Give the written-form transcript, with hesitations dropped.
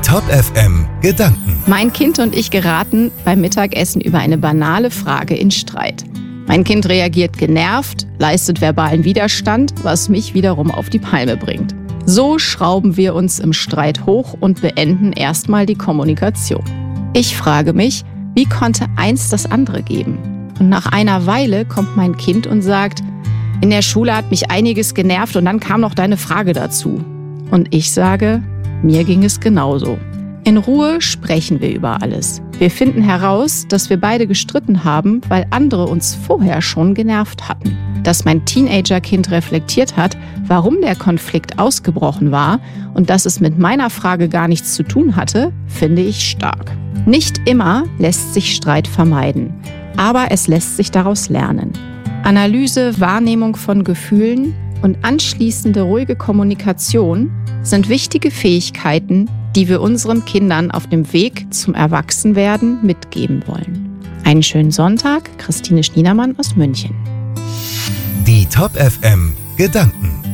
Top FM Gedanken. Mein Kind und ich geraten beim Mittagessen über eine banale Frage in Streit. Mein Kind reagiert genervt, leistet verbalen Widerstand, was mich wiederum auf die Palme bringt. So schrauben wir uns im Streit hoch und beenden erstmal die Kommunikation. Ich frage mich, wie konnte eins das andere geben? Und nach einer Weile kommt mein Kind und sagt, in der Schule hat mich einiges genervt und dann kam noch deine Frage dazu. Und ich sage, mir ging es genauso. In Ruhe sprechen wir über alles. Wir finden heraus, dass wir beide gestritten haben, weil andere uns vorher schon genervt hatten. Dass mein Teenagerkind reflektiert hat, warum der Konflikt ausgebrochen war und dass es mit meiner Frage gar nichts zu tun hatte, finde ich stark. Nicht immer lässt sich Streit vermeiden, aber es lässt sich daraus lernen. Analyse, Wahrnehmung von Gefühlen und anschließende ruhige Kommunikation sind wichtige Fähigkeiten, die wir unseren Kindern auf dem Weg zum Erwachsenwerden mitgeben wollen. Einen schönen Sonntag, Christine Schniedermann aus München. Die Top FM Gedanken.